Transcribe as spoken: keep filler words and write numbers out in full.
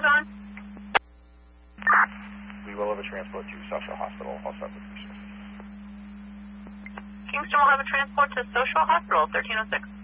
on? We will have a transport to South Shore Hospital, all set with Kingston. Kingston will have a transport to Social Hospital, thirteen oh six.